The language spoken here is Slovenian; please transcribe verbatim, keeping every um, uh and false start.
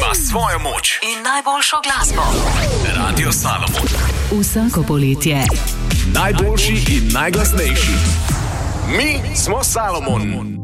ima svojo moč in najboljšo glasbo. Radio Salomon. Vsako poletje. Najboljši in najglasnejši. Mi smo Salomon.